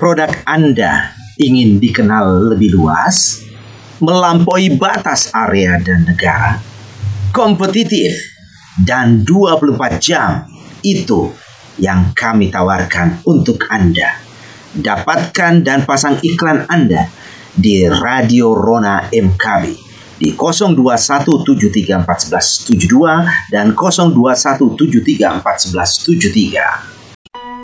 produk Anda ingin dikenal lebih luas, melampaui batas area dan negara, kompetitif, dan 24 jam, itu yang kami tawarkan untuk Anda. Dapatkan dan pasang iklan Anda di Radio Rona MKB di 0217341172 dan 0217341173.